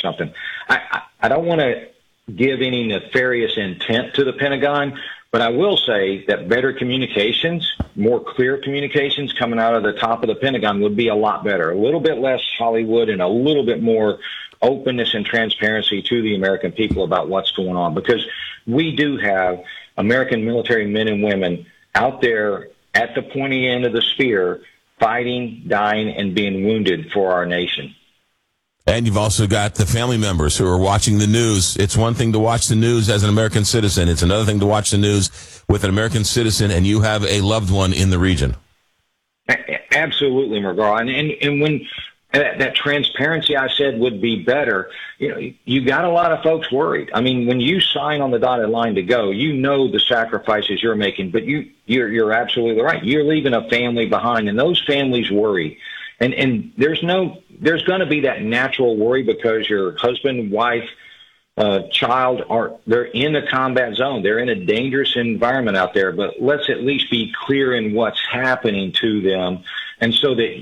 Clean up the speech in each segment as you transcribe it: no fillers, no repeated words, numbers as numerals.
something. I don't want to give any nefarious intent to the Pentagon, but I will say that better communications, more clear communications coming out of the top of the Pentagon would be a lot better. A little bit less Hollywood and a little bit more openness and transparency to the American people about what's going on, because we do have American military men and women out there at the pointy end of the spear fighting, dying, and being wounded for our nation. And you've also got the family members who are watching the news. It's one thing to watch the news as an American citizen. It's another thing to watch the news with an American citizen, and you have a loved one in the region. Absolutely, McGraw. And when that transparency I said would be better, you got a lot of folks worried. I mean, when you sign on the dotted line to go, the sacrifices you're making, but you're absolutely right. You're leaving a family behind, and those families worry. And there's going to be that natural worry because your husband, wife, child they're in a combat zone. They're in a dangerous environment out there, but let's at least be clear in what's happening to them. And so that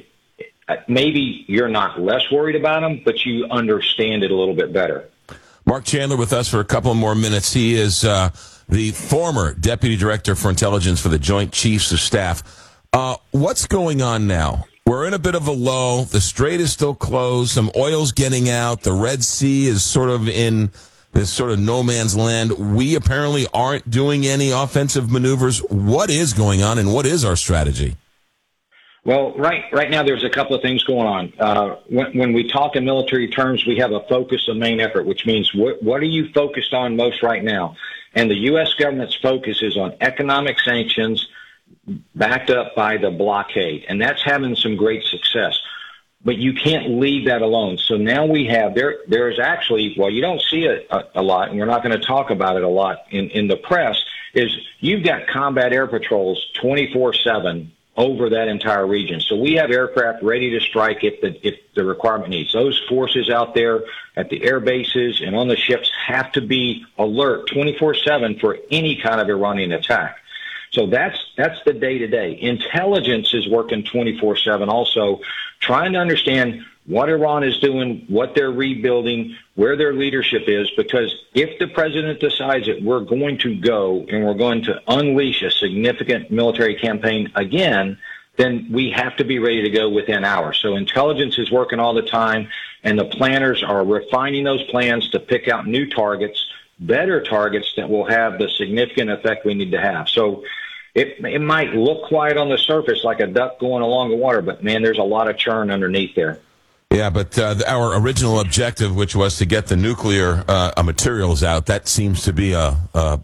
maybe you're not less worried about them, but you understand it a little bit better. Mark Chandler with us for a couple more minutes. He is the former Deputy Director for Intelligence for the Joint Chiefs of Staff. What's going on now? We're in a bit of a lull. The strait is still closed. Some oil's getting out. The Red Sea is sort of in this sort of no man's land. We apparently aren't doing any offensive maneuvers. What is going on, and what is our strategy? Well, right now there's a couple of things going on. When we talk in military terms, we have a focus of main effort, which means what are you focused on most right now? And the U.S. government's focus is on economic sanctions backed up by the blockade, and that's having some great success. But you can't leave that alone. So now we have, there's actually, well, you don't see it a lot, and we're not going to talk about it a lot in the press, is you've got combat air patrols 24/7 over that entire region. So we have aircraft ready to strike if the requirement needs. Those forces out there at the air bases and on the ships have to be alert 24/7 for any kind of Iranian attack. So that's the day-to-day. Intelligence is working 24/7 also, trying to understand what Iran is doing, what they're rebuilding, where their leadership is, because if the president decides that we're going to go and we're going to unleash a significant military campaign again, then we have to be ready to go within hours. So intelligence is working all the time, and the planners are refining those plans to pick out new targets, better targets that will have the significant effect we need to have. So it might look quiet on the surface like a duck going along the water, but, man, there's a lot of churn underneath there. Yeah, but our original objective, which was to get the nuclear materials out, that seems to be a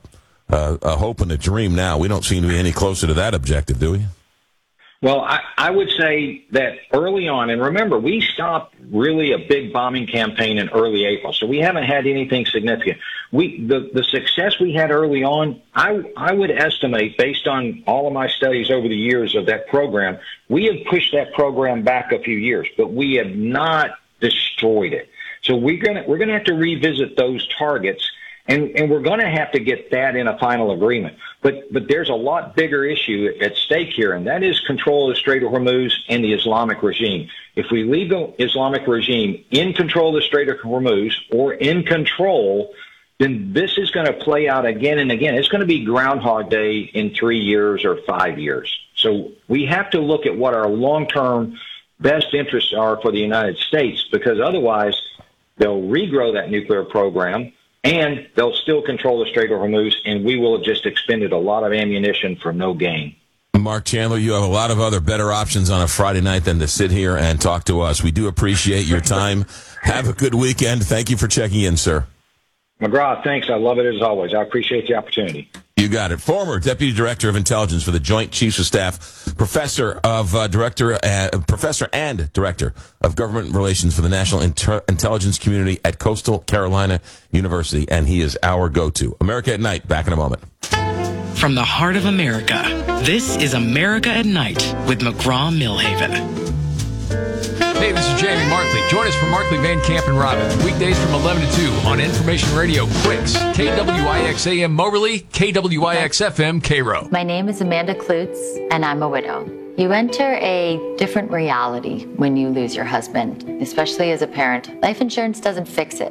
hope and a dream now. We don't seem to be any closer to that objective, do we? Well, I would say that early on, and remember, we stopped really a big bombing campaign in early April, so we haven't had anything significant. The success we had early on, I would estimate, based on all of my studies over the years of that program, we have pushed that program back a few years, but we have not destroyed it. So we're gonna have to revisit those targets, and we're going to have to get that in a final agreement. But there's a lot bigger issue at stake here, and that is control of the Strait of Hormuz and the Islamic regime. If we leave the Islamic regime in control of the Strait of Hormuz or in control, then this is going to play out again and again. It's going to be Groundhog Day in 3 years or 5 years. So we have to look at what our long-term best interests are for the United States, because otherwise they'll regrow that nuclear program, and they'll still control the Strait of Hormuz, and we will have just expended a lot of ammunition for no gain. Mark Chandler, you have a lot of other better options on a Friday night than to sit here and talk to us. We do appreciate your time. Have a good weekend. Thank you for checking in, sir. McGraw, thanks. I love it as always. I appreciate the opportunity. You got it. Former Deputy Director of Intelligence for the Joint Chiefs of Staff, Professor and Director of Government Relations for the National Intelligence Community at Coastal Carolina University, and he is our go-to. America at Night, back in a moment. From the heart of America, this is America at Night with McGraw-Millhaven. Hey, this is Jamie Markley. Join us for Markley, Van Camp, and Robin, weekdays from 11 to 2 on Information Radio Quicks, KWIX AM Moberly, KWIX FM Cairo. My name is Amanda Klutz, and I'm a widow. You enter a different reality when you lose your husband, especially as a parent. Life insurance doesn't fix it.